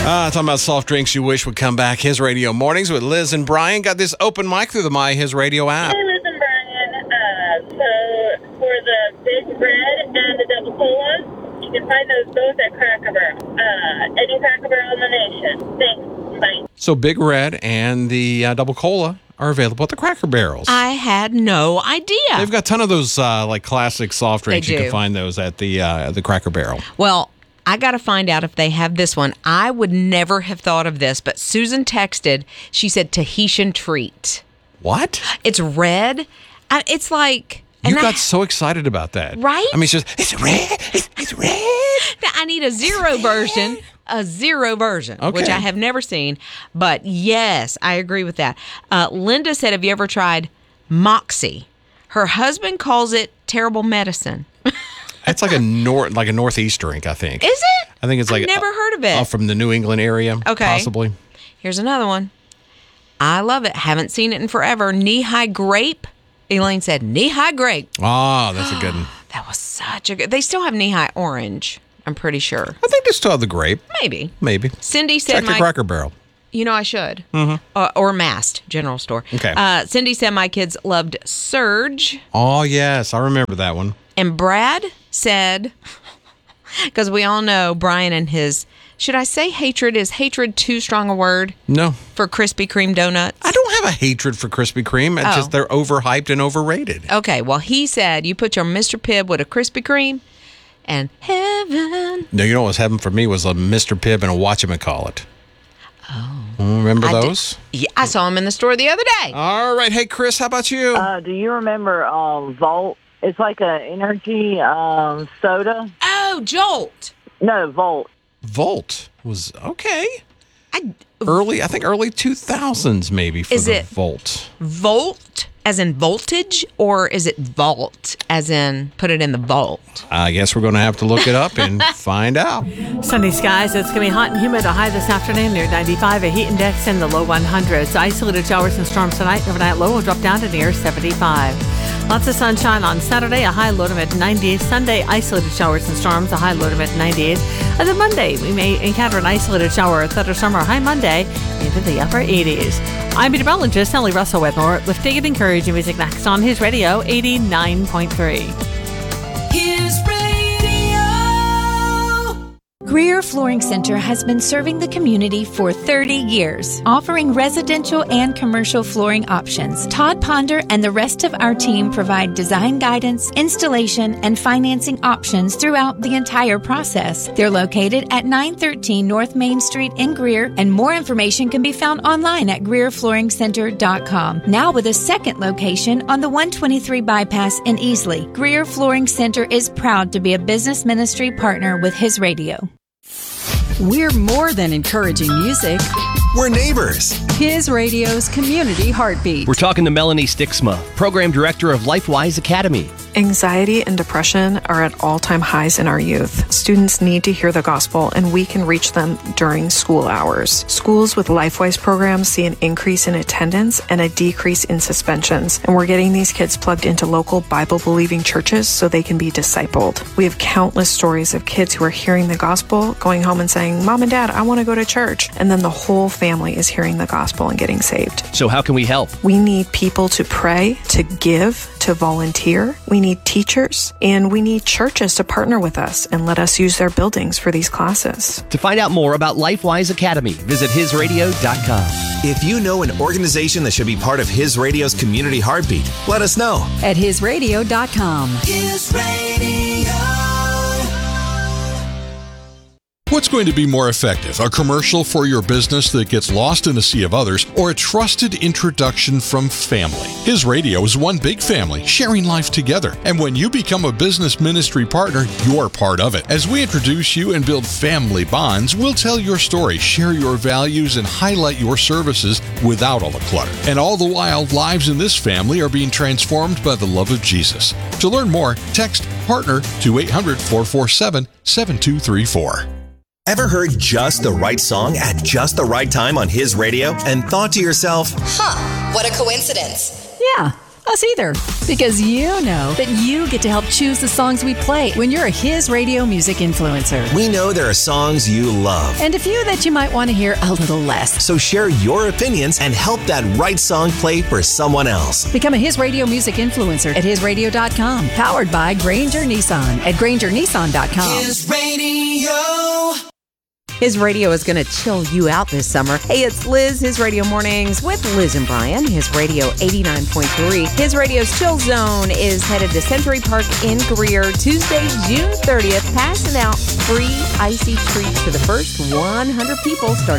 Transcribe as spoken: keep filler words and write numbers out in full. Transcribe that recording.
Uh, talking about soft drinks you wish would come back. His Radio Mornings with Liz and Brian. Got this open mic through the My His Radio app. Hey, Liz and Brian. Uh, so for the Big Red and the Double Cola, you can find those both at Cracker Barrel. Uh, any Cracker Barrel in the nation. Thanks. Bye. So Big Red and the uh, Double Cola are available at the Cracker Barrels. I had no idea. They've got a ton of those uh, like classic soft drinks. They You do. can find those at the uh, the Cracker Barrel. Well, I got to find out if they have this one. I would never have thought of this, but Susan texted. She said Tahitian treat. What? It's red. I, it's like... You and got I, so excited about that. Right? I mean, it's just, it's red. It's, it's red. I need a zero version. A zero version, Okay. which I have never seen. But yes, I agree with that. Uh, Linda said, have you ever tried Moxie? Her husband calls it terrible medicine. It's like a north, like a northeast drink, I think. Is it? I think it's like I've never uh, heard of it. uh, from the New England area, Okay. possibly. Here's another one. I love it. Haven't seen it in forever. Knee-high grape. Elaine said knee-high grape. Oh, that's a good one. That was such a good... They still have knee-high orange, I'm pretty sure. I think they still have the grape. Maybe. Maybe. Cindy said Check the my... Cracker Barrel. You know I should. Mm-hmm. Uh, or Mast, general store. Okay. Uh, Cindy said my kids loved Surge. Oh, yes. I remember that one. And Brad said, because we all know Brian and his, should I say hatred? Is hatred too strong a word No. for Krispy Kreme donuts? I don't have a hatred for Krispy Kreme. It's Oh. just they're overhyped and overrated. Okay, well, he said you put your Mister Pibb with a Krispy Kreme and heaven. No, you know what was heaven for me was a Mister Pibb and a whatchamacallit. Oh. Remember I did- those? Yeah, I saw him in the store the other day. All right. Hey, Chris, how about you? Uh, do you remember um, Volt? It's like an energy um, soda. Oh, Jolt. No, Volt. Volt was okay. I, Early, I think early two thousands maybe for Is the it- Volt. Volt as in voltage, or is it vault as in put it in the vault? I guess we're going to have to look it up and find out. Sunny skies. It's going to be hot and humid. A high this afternoon near ninety-five. A heat index in the low hundreds. Isolated showers and storms tonight. Overnight low will drop down to near seventy-five. Lots of sunshine on Saturday. A high low to mid nineties. Sunday, isolated showers and storms. A high low to mid nineties. And then Monday, we may encounter an isolated shower or thunderstorm or high Monday into the upper eighties. I'm meteorologist Sally Russell with more lifting and encouraging music next on His Radio eighty-nine point three. His Radio. Greer Flooring Center has been serving the community for thirty years, offering residential and commercial flooring options. Todd Ponder and the rest of our team provide design guidance, installation, and financing options throughout the entire process. They're located at nine thirteen North Main Street in Greer, and more information can be found online at greer flooring center dot com. Now with a second location on the one twenty-three bypass in Easley, Greer Flooring Center is proud to be a business ministry partner with His Radio. We're more than encouraging music. We're neighbors. His Radio's Community Heartbeat. We're talking to Melanie Stixma, Program Director of LifeWise Academy. Anxiety and depression are at all-time highs in our youth. Students need to hear the gospel, and we can reach them during school hours. Schools with LifeWise programs see an increase in attendance and a decrease in suspensions, and we're getting these kids plugged into local Bible-believing churches so they can be discipled. We have countless stories of kids who are hearing the gospel, going home and saying, Mom and Dad, I want to go to church. And then the whole family is hearing the gospel and getting saved. So how can we help? We need people to pray, to give, to volunteer. We need teachers, and we need churches to partner with us and let us use their buildings for these classes. To find out more about LifeWise Academy, visit his radio dot com. If you know an organization that should be part of His Radio's Community Heartbeat, let us know. At his radio dot com. His Radio. What's going to be more effective, a commercial for your business that gets lost in a sea of others, or a trusted introduction from family? His Radio is one big family, sharing life together. And when you become a business ministry partner, you're part of it. As we introduce you and build family bonds, we'll tell your story, share your values, and highlight your services without all the clutter. And all the while, lives in this family are being transformed by the love of Jesus. To learn more, text PARTNER to eight hundred, four four seven, seven two three four. Ever heard just the right song at just the right time on His Radio and thought to yourself, Huh, what a coincidence. Yeah, Us either. Because you know that you get to help choose the songs we play when you're a His Radio music influencer. We know there are songs you love. And a few that you might want to hear a little less. So share your opinions and help that right song play for someone else. Become a His Radio music influencer at his radio dot com. Powered by Granger Nissan at granger nissan dot com. His Radio. His Radio is going to chill you out this summer. Hey, it's Liz, His Radio Mornings with Liz and Brian. His Radio eighty-nine point three. His Radio's Chill Zone is headed to Century Park in Greer Tuesday, June thirtieth, passing out free icy treats to the first one hundred people starting